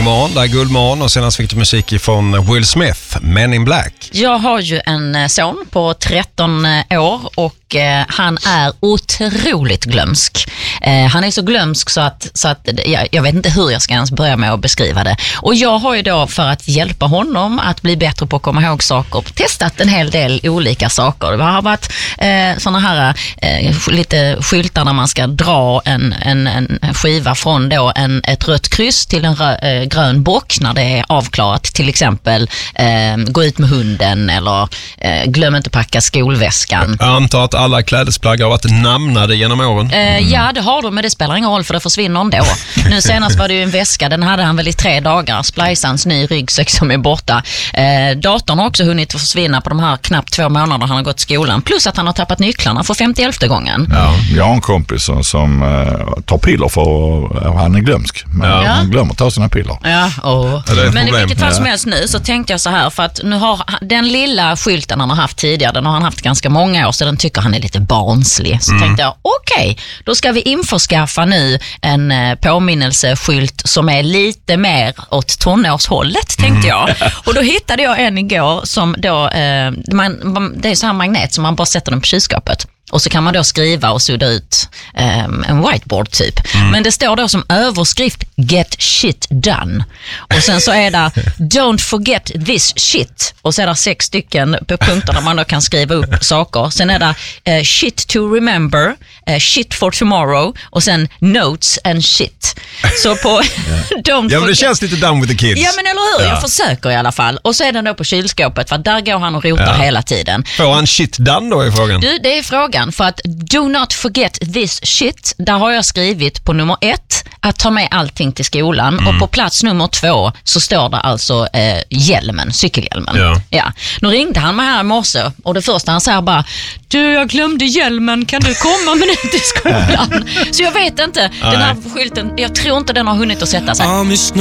morgon. Det är Guldmorgon och senast fick du musik från Will Smith, Men in Black. Jag har ju en son på 13 år och han är otroligt glömsk. Han är så glömsk så att jag vet inte hur jag ska ens börja med att beskriva det. Och jag har ju då, för att hjälpa honom att bli bättre på att komma ihåg saker, testat en hel del olika saker. Det har varit såna här lite skyltar där man ska dra en skiva från då ett rött kryss till en grön bock när det är avklarat. Till exempel gå ut med hunden eller glöm inte packa skolväskan. Jag antar att alla klädesplagg har varit namnade genom åren. Ja, det har de, men det spelar ingen roll för det försvinner ändå. Nu senast var det ju en väska, den hade han väl i 3 dagar. Splajsans ny ryggsäck som är borta. Datorn har också hunnit försvinna på de här knappt 2 månader han har gått skolan. Plus att han har tappat nycklarna för 50:e gången. Ja, jag har en kompis som tar piller för han är glömsk. Men han glömmer att ta sina piller. Ja, men i vilket fall som helst nu så tänkte jag så här, för att nu har den lilla skylten han har haft tidigare, den har han haft ganska många år, så den tycker han är lite barnslig. Så tänkte jag, okej, då ska vi införskaffa nu en påminnelseskylt som är lite mer åt tonårshållet, tänkte jag. Och då hittade jag en igår som då, det är så här magnet som man bara sätter den på kylskåpet. Och så kan man då skriva och sudda ut en whiteboard typ. Men det står då som överskrift Get shit done. Och sen så är det Don't forget this shit. Och så är det 6 stycken på punkter där man då kan skriva upp saker. Sen är det shit to remember, shit for tomorrow och sen notes and shit. Så på don't Ja, men det känns lite down with the kids. Ja, men eller hur? Jag försöker i alla fall. Och så är den då på kylskåpet, för där går han och rotar hela tiden. Får han shit done då i frågan? Du, det är frågan. För att do not forget this shit, där har jag skrivit på nummer 1 att ta med allting till skolan. Och på plats nummer 2 så står det alltså hjälmen, cykelhjälmen. Ja. Nu ringde han mig här i morse och det första han säger bara, du, jag glömde hjälmen, kan du komma med den till skolan? Så jag vet inte, den här skylten, jag tror inte den har hunnit att sätta sig.